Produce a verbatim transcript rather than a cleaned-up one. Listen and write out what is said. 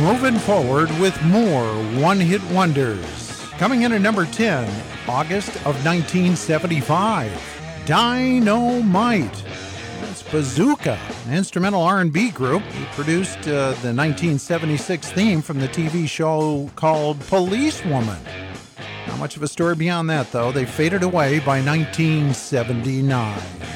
moving forward with more one-hit wonders. Coming in at number ten, August of nineteen seventy-five, Dynamite. That's Bazooka, an instrumental R and B group who produced uh, the nineteen seventy-six theme from the T V show called Policewoman. Not much of a story beyond that, though. They faded away by nineteen seventy-nine.